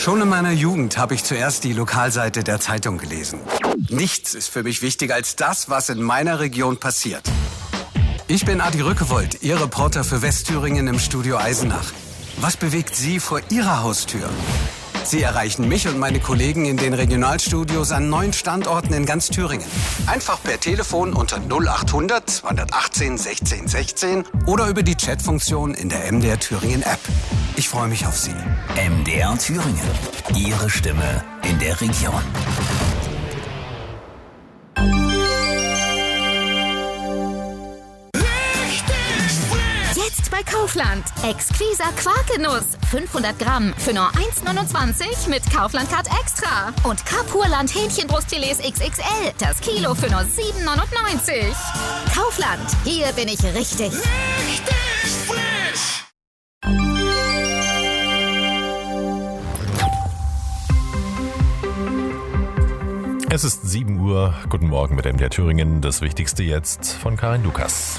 Schon in meiner Jugend habe ich zuerst die Lokalseite der Zeitung gelesen. Nichts ist für mich wichtiger als das, was in meiner Region passiert. Ich bin Adi Rückewold, Ihr Reporter für Westthüringen im Studio Eisenach. Was bewegt Sie vor Ihrer Haustür? Sie erreichen mich und meine Kollegen in den Regionalstudios an 9 Standorten in ganz Thüringen. Einfach per Telefon unter 0800 218 16 16 oder über die Chatfunktion in der MDR Thüringen App. Ich freue mich auf Sie. MDR Thüringen. Ihre Stimme in der Region. Jetzt bei Kaufland. Exquisa Quarkenuss. 500 Gramm für nur 1,29 mit Kaufland-Card Extra. Und Kapurland Hähnchenbrustfilets XXL. Das Kilo für nur 7,99. Kaufland. Hier bin ich richtig. Richtig frisch. Es ist 7 Uhr. Guten Morgen mit MDR Thüringen. Das Wichtigste jetzt von Karin Lukas.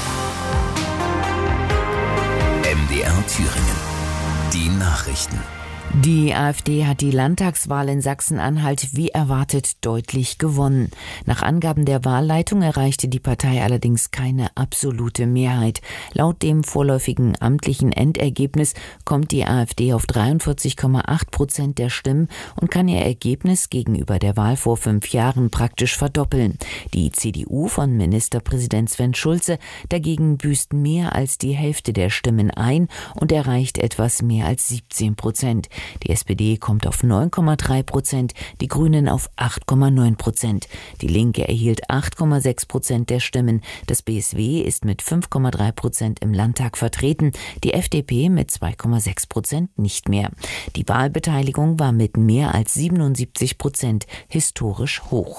MDR Thüringen. Die Nachrichten. Die AfD hat die Landtagswahl in Sachsen-Anhalt wie erwartet deutlich gewonnen. Nach Angaben der Wahlleitung erreichte die Partei allerdings keine absolute Mehrheit. Laut dem vorläufigen amtlichen Endergebnis kommt die AfD auf 43,8% der Stimmen und kann ihr Ergebnis gegenüber der Wahl vor 5 Jahren praktisch verdoppeln. Die CDU von Ministerpräsident Sven Schulze dagegen büßt mehr als die Hälfte der Stimmen ein und erreicht etwas mehr als 17%. Die SPD kommt auf 9,3%, die Grünen auf 8,9%. Die Linke erhielt 8,6% der Stimmen. Das BSW ist mit 5,3% im Landtag vertreten, die FDP mit 2,6% nicht mehr. Die Wahlbeteiligung war mit mehr als 77% historisch hoch.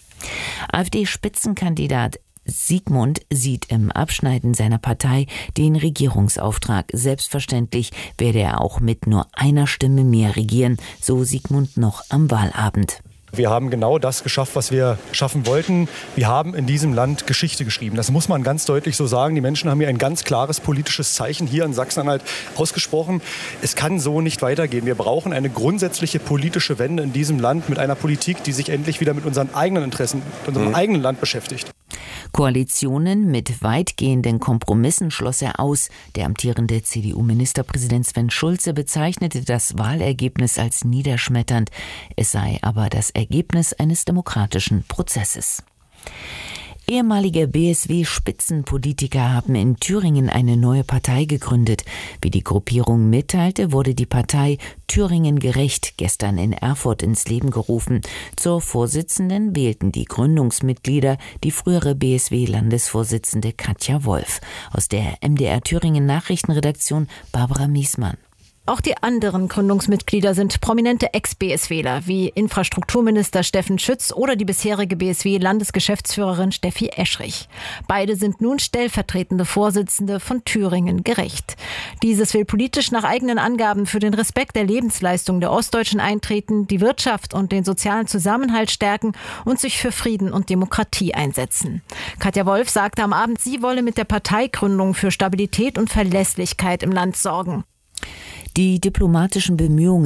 AfD-Spitzenkandidat Sigmund sieht im Abschneiden seiner Partei den Regierungsauftrag. Selbstverständlich werde er auch mit nur einer Stimme mehr regieren, so Sigmund noch am Wahlabend. Wir haben genau das geschafft, was wir schaffen wollten. Wir haben in diesem Land Geschichte geschrieben. Das muss man ganz deutlich so sagen. Die Menschen haben hier ein ganz klares politisches Zeichen hier in Sachsen-Anhalt ausgesprochen. Es kann so nicht weitergehen. Wir brauchen eine grundsätzliche politische Wende in diesem Land mit einer Politik, die sich endlich wieder mit unseren eigenen Interessen, mit unserem eigenen Land beschäftigt. Koalitionen mit weitgehenden Kompromissen schloss er aus. Der amtierende CDU-Ministerpräsident Sven Schulze bezeichnete das Wahlergebnis als niederschmetternd. Es sei aber das Ergebnis eines demokratischen Prozesses. Ehemalige BSW-Spitzenpolitiker haben in Thüringen eine neue Partei gegründet. Wie die Gruppierung mitteilte, wurde die Partei Thüringen gerecht gestern in Erfurt ins Leben gerufen. Zur Vorsitzenden wählten die Gründungsmitglieder die frühere BSW-Landesvorsitzende Katja Wolf. Aus der MDR Thüringen Nachrichtenredaktion Barbara Miesmann. Auch die anderen Gründungsmitglieder sind prominente Ex-BSWler wie Infrastrukturminister Steffen Schütz oder die bisherige BSW-Landesgeschäftsführerin Steffi Eschrich. Beide sind nun stellvertretende Vorsitzende von Thüringen gerecht. Dieses will politisch nach eigenen Angaben für den Respekt der Lebensleistung der Ostdeutschen eintreten, die Wirtschaft und den sozialen Zusammenhalt stärken und sich für Frieden und Demokratie einsetzen. Katja Wolf sagte am Abend, sie wolle mit der Parteigründung für Stabilität und Verlässlichkeit im Land sorgen. Die diplomatischen Bemühungen